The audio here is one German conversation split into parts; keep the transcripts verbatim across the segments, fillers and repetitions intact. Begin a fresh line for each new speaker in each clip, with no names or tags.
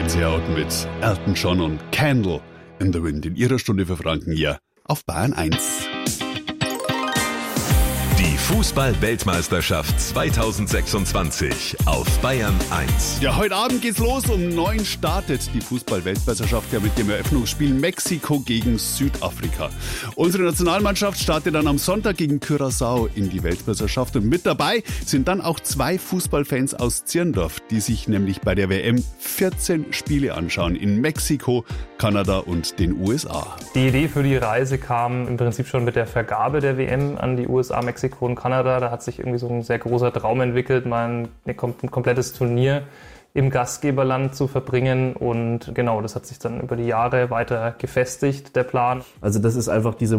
Lindsay Houghton mit Elton John und Candle in the Wind in ihrer Stunde für Franken hier auf Bayern eins.
Die Fußball-Weltmeisterschaft zweitausendsechsundzwanzig auf Bayern eins.
Ja, heute Abend geht's los. Um neun startet die Fußball-Weltmeisterschaft ja mit dem Eröffnungsspiel Mexiko gegen Südafrika. Unsere Nationalmannschaft startet dann am Sonntag gegen Curaçao in die Weltmeisterschaft. Und mit dabei sind dann auch zwei Fußballfans aus Zirndorf, die sich nämlich bei der W M vierzehn Spiele anschauen in Mexiko, Kanada und den U S A.
Die Idee für die Reise kam im Prinzip schon mit der Vergabe der W M an die U S A, Mexiko und Kanada. Da hat sich irgendwie so ein sehr großer Traum entwickelt, mal ein, ein komplettes Turnier im Gastgeberland zu verbringen. Und genau, das hat sich dann über die Jahre weiter gefestigt, der Plan.
Also das ist einfach diese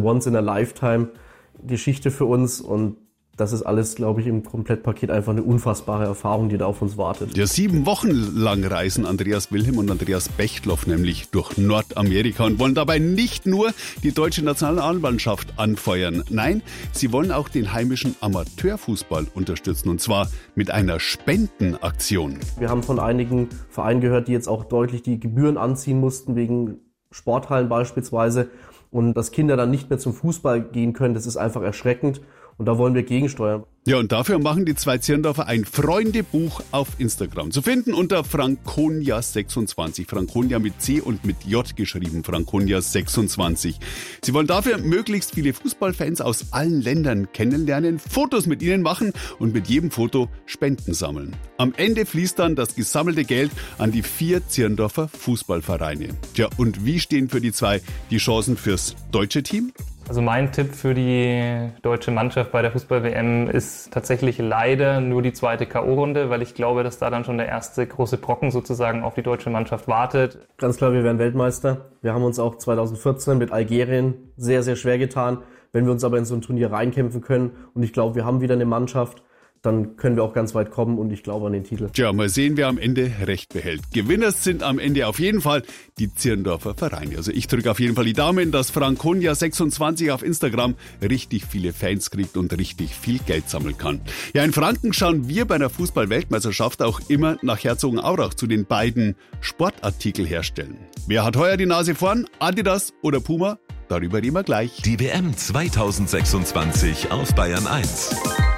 Once-in-a-Lifetime-Geschichte für uns und das ist alles, glaube ich, im Komplettpaket einfach eine unfassbare Erfahrung, die da auf uns wartet.
Ja, sieben Wochen lang reisen Andreas Wilhelm und Andreas Bechtloff nämlich durch Nordamerika und wollen dabei nicht nur die deutsche Nationalmannschaft anfeuern. Nein, sie wollen auch den heimischen Amateurfußball unterstützen und zwar mit einer Spendenaktion.
Wir haben von einigen Vereinen gehört, die jetzt auch deutlich die Gebühren anziehen mussten, wegen Sporthallen beispielsweise. Und dass Kinder dann nicht mehr zum Fußball gehen können, das ist einfach erschreckend. Und da wollen wir gegensteuern.
Ja, und dafür machen die zwei Zirndorfer ein Freundebuch auf Instagram. Zu finden unter Franconia sechsundzwanzig. Franconia mit C und mit J geschrieben. Franconia sechsundzwanzig. Sie wollen dafür möglichst viele Fußballfans aus allen Ländern kennenlernen, Fotos mit ihnen machen und mit jedem Foto Spenden sammeln. Am Ende fließt dann das gesammelte Geld an die vier Zirndorfer Fußballvereine. Tja, und wie stehen für die zwei die Chancen fürs deutsche Team?
Also mein Tipp für die deutsche Mannschaft bei der Fußball-W M ist tatsächlich leider nur die zweite K O-Runde, weil ich glaube, dass da dann schon der erste große Brocken sozusagen auf die deutsche Mannschaft wartet.
Ganz klar, wir werden Weltmeister. Wir haben uns auch zweitausendvierzehn mit Algerien sehr, sehr schwer getan. Wenn wir uns aber in so ein Turnier reinkämpfen können und ich glaube, wir haben wieder eine Mannschaft, dann können wir auch ganz weit kommen und ich glaube an den Titel.
Tja, mal sehen, wer am Ende recht behält. Gewinner sind am Ende auf jeden Fall die Zirndorfer Vereine. Also ich drücke auf jeden Fall die Daumen, dass Franconia sechsundzwanzig auf Instagram richtig viele Fans kriegt und richtig viel Geld sammeln kann. Ja, in Franken schauen wir bei einer Fußball-Weltmeisterschaft auch immer nach Herzogenaurach zu den beiden Sportartikelherstellern. Wer hat heuer die Nase vorn? Adidas oder Puma? Darüber reden wir gleich.
Die W M zweitausendsechsundzwanzig auf Bayern eins.